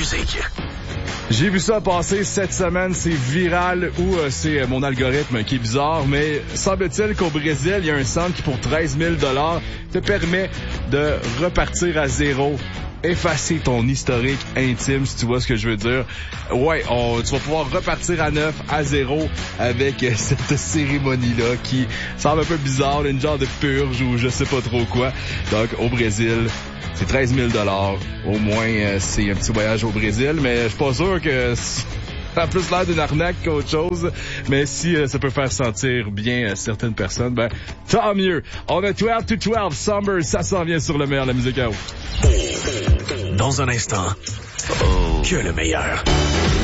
musique. J'ai vu ça passer cette semaine, c'est viral ou c'est mon algorithme qui est bizarre, mais semble-t-il qu'au Brésil, il y a un centre qui pour 13 000 $ te permet de repartir à zéro, effacer ton historique intime, si tu vois ce que je veux dire. Ouais, tu vas pouvoir repartir à neuf, à zéro, avec cette cérémonie-là qui semble un peu bizarre, une genre de purge ou je sais pas trop quoi. Donc, au Brésil, c'est 13 000 $. Au moins, c'est un petit voyage au Brésil, mais je suis pas sûr que ça a plus l'air d'une arnaque qu'autre chose. Mais si ça peut faire sentir bien certaines personnes, ben, tant mieux. On a 12 to 12 Summer, ça s'en vient sur le meilleur, la musique à haut. Dans un instant, que le meilleur.